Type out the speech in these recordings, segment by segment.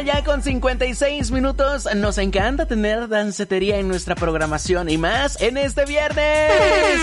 Ya con 56 minutos, nos encanta tener dancetería en nuestra programación y más en este viernes.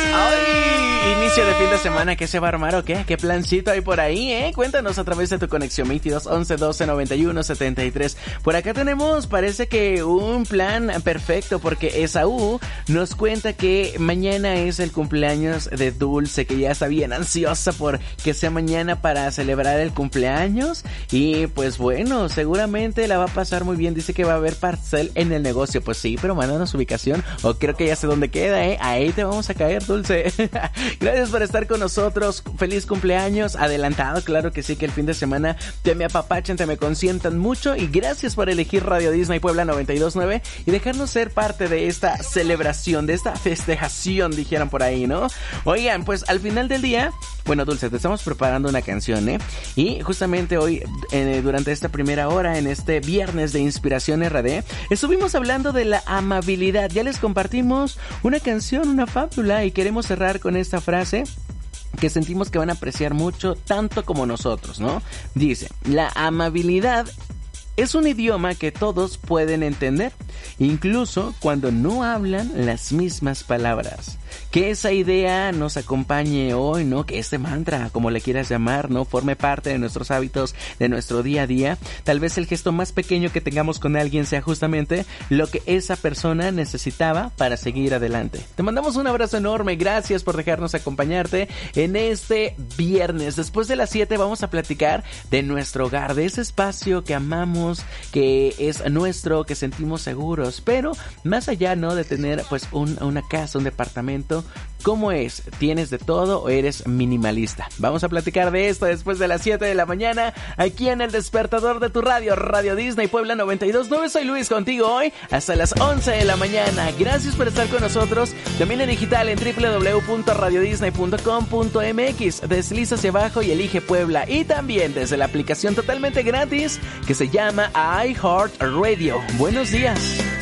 ¡Ay! Inicio de fin de semana, ¿qué se va a armar o qué? ¿Qué plancito hay por ahí, Cuéntanos a través de tu conexión 22 11 12 91 73. Por acá tenemos, parece que un plan perfecto porque Esaú nos cuenta que mañana es el cumpleaños de Dulce, que ya está bien ansiosa por que sea mañana para celebrar el cumpleaños y pues bueno, seguramente la va a pasar muy bien. Dice que va a haber pastel en el negocio. Pues sí, pero mándanos ubicación o creo que ya sé dónde queda, Ahí te vamos a caer, Dulce. Gracias por estar con nosotros. Feliz cumpleaños adelantado. Claro que sí, que el fin de semana te me apapachen, te me consientan mucho y gracias por elegir Radio Disney Puebla 92.9 y dejarnos ser parte de esta celebración, de esta festejación, dijeran por ahí, ¿no? Oigan, pues al final del día, bueno, Dulce, te estamos preparando una canción, Y justamente hoy, durante esta primera hora, en este viernes de Inspiración RD, estuvimos hablando de la amabilidad. Ya les compartimos una canción, una fábula, y queremos cerrar con esta frase que sentimos que van a apreciar mucho, tanto como nosotros, ¿no? Dice, la amabilidad es un idioma que todos pueden entender, incluso cuando no hablan las mismas palabras. Que esa idea nos acompañe hoy, ¿no? Que este mantra, como le quieras llamar, ¿no? Forme parte de nuestros hábitos, de nuestro día a día. Tal vez el gesto más pequeño que tengamos con alguien sea justamente lo que esa persona necesitaba para seguir adelante. Te mandamos un abrazo enorme, gracias por dejarnos acompañarte en este viernes. Después de las 7 vamos a platicar de nuestro hogar, de ese espacio que amamos, que es nuestro, que sentimos seguros, pero más allá, ¿no? De tener pues una casa, un departamento, ¿cómo es? ¿Tienes de todo o eres minimalista? Vamos a platicar de esto después de las 7 de la mañana, aquí en el despertador de tu radio, Radio Disney Puebla 92.9. Soy Luis contigo hoy hasta las 11 de la mañana. Gracias por estar con nosotros. También en digital en www.radiodisney.com.mx. Desliza hacia abajo y elige Puebla. Y también desde la aplicación totalmente gratis que se llama iHeartRadio. Buenos días.